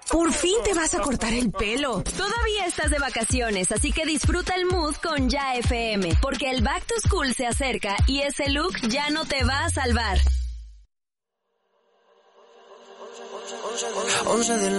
Por fin te vas a cortar el pelo. Todavía estás de vacaciones, así que disfruta el mood con Ya FM, porque el Back to School se acerca y ese look ya no te va a salvar. 11 de